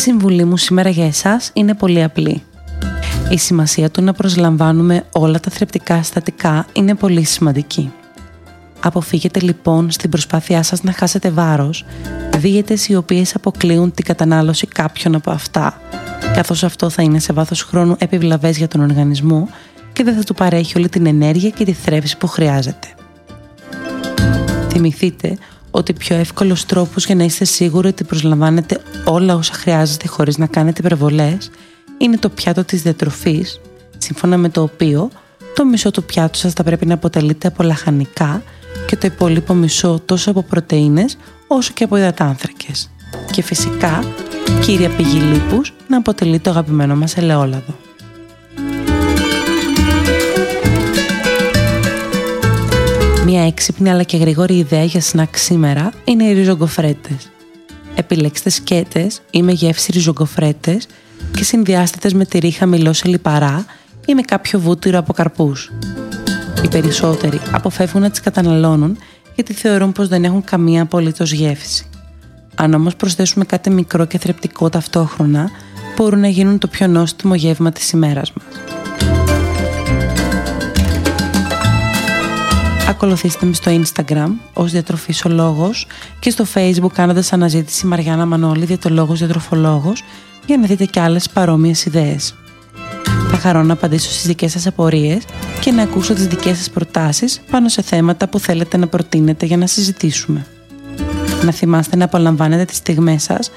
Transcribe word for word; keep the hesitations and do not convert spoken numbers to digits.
συμβουλή μου σήμερα για εσάς είναι πολύ απλή. Η σημασία του να προσλαμβάνουμε όλα τα θρεπτικά συστατικά είναι πολύ σημαντική. Αποφύγετε λοιπόν στην προσπάθειά σας να χάσετε βάρος δίαιτες οι οποίες αποκλείουν την κατανάλωση κάποιων από αυτά, καθώς αυτό θα είναι σε βάθος χρόνου επιβλαβές για τον οργανισμό και δεν θα του παρέχει όλη την ενέργεια και τη θρέψη που χρειάζεται. Θυμηθείτε ότι πιο εύκολος τρόπος για να είστε σίγουροι ότι προσλαμβάνετε όλα όσα χρειάζεστε χωρίς να κάνετε υπερβολές είναι το πιάτο της διατροφής, σύμφωνα με το οποίο το μισό του πιάτου σας θα πρέπει να αποτελείται από λαχανικά και το υπόλοιπο μισό τόσο από πρωτεΐνες όσο και από υδατάνθρακες. Και φυσικά, κύρια πηγή λίπους να αποτελεί το αγαπημένο μας ελαιόλαδο. Μια έξυπνη αλλά και γρήγορη ιδέα για σνακ σήμερα είναι οι ριζογκοφρέτες. Επιλέξτε σκέτες ή με γεύση ριζογκοφρέτες και συνδυάστε τες με τυρί χαμηλό σε λιπαρά ή με κάποιο βούτυρο από καρπούς. Οι περισσότεροι αποφεύγουν να τις καταναλώνουν γιατί θεωρούν πως δεν έχουν καμία απολύτως γεύση. Αν όμως προσθέσουμε κάτι μικρό και θρεπτικό ταυτόχρονα, μπορούν να γίνουν το πιο νόστιμο γεύμα της ημέρας μας. Ακολουθήστε με στο Instagram ως διατροφισολόγος και στο Facebook κάνοντας αναζήτηση Μαριάννα Μανώλη, διαιτολόγος διατροφολόγος, για να δείτε και άλλες παρόμοιες ιδέες. Θα χαρώ να απαντήσω στις δικές σας απορίες και να ακούσω τις δικές σας προτάσεις πάνω σε θέματα που θέλετε να προτείνετε για να συζητήσουμε. Να θυμάστε να απολαμβάνετε τις στιγμές σας